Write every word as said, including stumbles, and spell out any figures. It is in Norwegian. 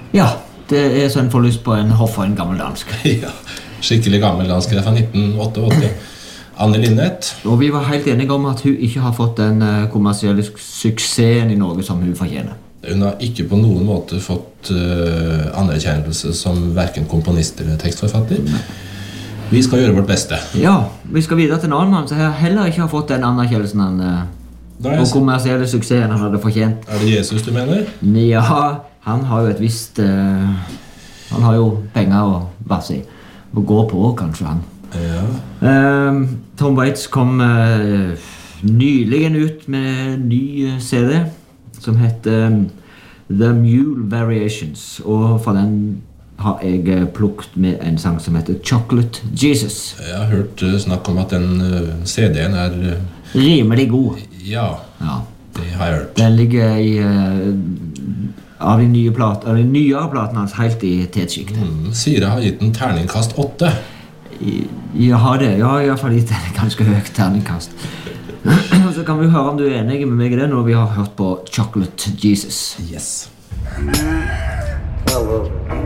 Ja, det er så en får lyst på en hoff og en gammel dansk. Ja, skikkelig gammel dansk, det er fra nitten åttiåtte. Anne Linnet. Og vi var helt enige om at hun ikke har fått den kommersielle suksessen i Norge som hun fortjener. Hun har ikke på noen måte fått uh, anerkjennelse som hverken komponist eller tekstforfatter. Nei. Vi skal gjøre vårt beste. Ja, vi skal videre til en annen mann som heller ikke har fått den anerkjennelsen han, uh, og kommersielle suksessen han hadde fortjent. Er det Jesus du mener? Ja, han har jo et visst... Uh, han har jo penger å basse i. Å gå på, kanskje han. Ja. Uh, Tom Waits kom uh, nyligen ut med en ny C D som heter um, The Mule Variations, og fra den har jeg plukket med en sang som heter Chocolate Jesus. Jeg har hørt uh, snakk om at den uh, C D-en er... Uh, rimelig god. Ja, ja, det har jeg hørt. Den ligger i... Uh, av de nye plat, av de nyere platene hans helt i tetsjiktet. Mm, Sira har gitt en terningkast åtte. Jeg har det, ja, i hvert fall gitt en ganske høyt terningkast. Så kan vi høre om du er enig med meg i det når vi har hørt på Chocolate Jesus. Yes. Oh, well.